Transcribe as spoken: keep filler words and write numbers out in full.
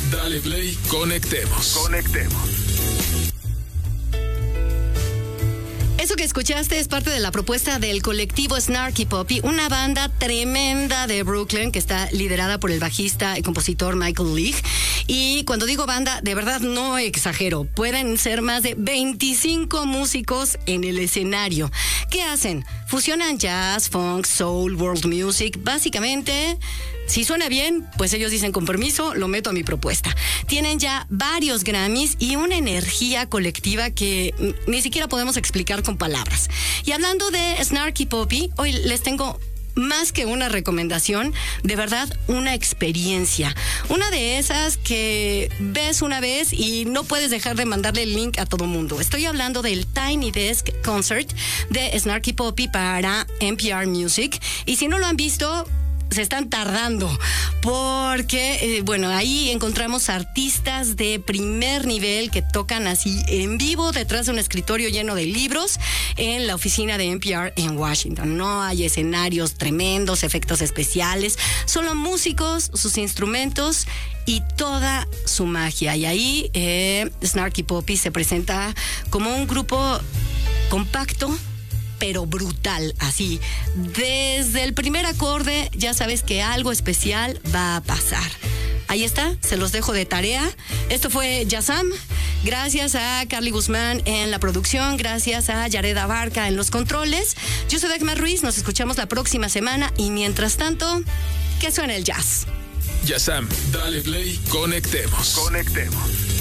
Dale play, conectemos. Conectemos. Eso que escuchaste es parte de la propuesta del colectivo Snarky Puppy, una banda tremenda de Brooklyn que está liderada por el bajista y compositor Michael League. Y cuando digo banda, de verdad no exagero, pueden ser más de veinticinco músicos en el escenario. ¿Qué hacen? Fusionan jazz, funk, soul, world music, básicamente. Si suena bien, pues ellos dicen con permiso, lo meto a mi propuesta. Tienen ya varios Grammys y una energía colectiva que ni siquiera podemos explicar con palabras. Y hablando de Snarky Puppy, hoy les tengo más que una recomendación, de verdad una experiencia. Una de esas que ves una vez y no puedes dejar de mandarle el link a todo mundo. Estoy hablando del Tiny Desk Concert de Snarky Puppy para N P R Music. Y si no lo han visto, se están tardando porque, eh, bueno, ahí encontramos artistas de primer nivel que tocan así en vivo detrás de un escritorio lleno de libros en la oficina de N P R en Washington. No hay escenarios tremendos, efectos especiales, solo músicos, sus instrumentos y toda su magia. Y ahí eh, Snarky Puppy se presenta como un grupo compacto, pero brutal, así. Desde el primer acorde ya sabes que algo especial va a pasar. Ahí está, se los dejo de tarea. Esto fue Yazam. Gracias a Carly Guzmán en la producción, gracias a Yared Abarca en los controles. Yo soy Dagmar Ruiz, nos escuchamos la próxima semana y mientras tanto, que suene el jazz. Yazam, dale play, conectemos. Conectemos.